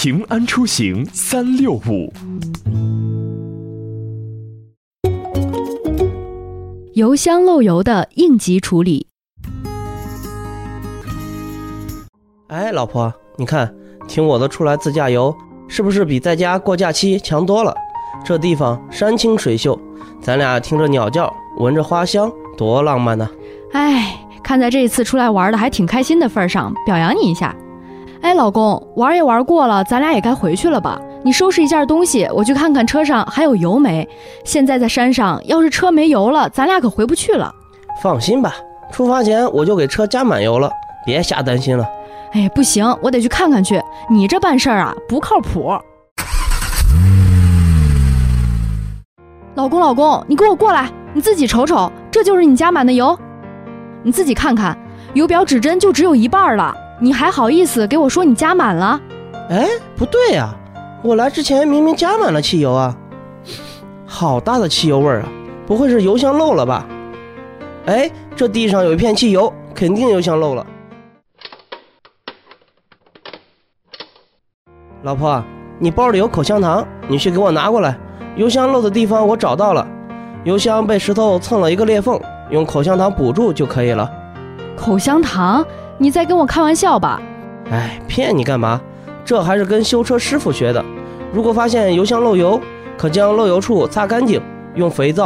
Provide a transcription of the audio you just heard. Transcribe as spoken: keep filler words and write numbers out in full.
平安出行三六五。 油箱漏油的应急处理。 哎，老婆，你看，听我的出来自驾游，是不是比在家过假期强多了？这地方山清水秀，咱俩听着鸟叫，闻着花香，多浪漫呢！ 哎，看在这一次出来玩的还挺开心的份上，表扬你一下。哎，老公，玩也玩过了，咱俩也该回去了吧？你收拾一件东西，我去看看车上还有油没。现在在山上，要是车没油了，咱俩可回不去了。 放心吧，出发前我就给车加满油了，别瞎担心了。 哎，不行，我得去看看去。你这办事儿啊，不靠谱。老公，老公，你给我过来，你自己瞅瞅，这就是你加满的油。你自己看看，油表指针就只有一半了，你还好意思给我说你加满了？ 哎，不对呀、啊，我来之前明明加满了汽油啊。好大的汽油味儿啊，不会是油箱漏了吧？哎，这地上有一片汽油，肯定油箱漏了。老婆，你包里有口香糖，你去给我拿过来。油箱漏的地方我找到了，油箱被石头蹭了一个裂缝，用口香糖补住就可以了。 口香糖？你在跟我开玩笑吧？ 哎，骗你干嘛？这还是跟修车师傅学的。如果发现油箱漏油，可将漏油处擦干净，用肥皂